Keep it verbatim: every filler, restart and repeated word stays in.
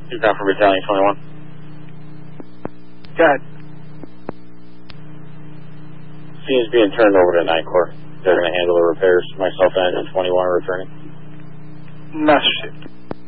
Two down for Battalion twenty-one. Go ahead. Scene's being turned over to Night Corps. They're going to handle the repairs. Myself and Engine twenty-one are returning. Master.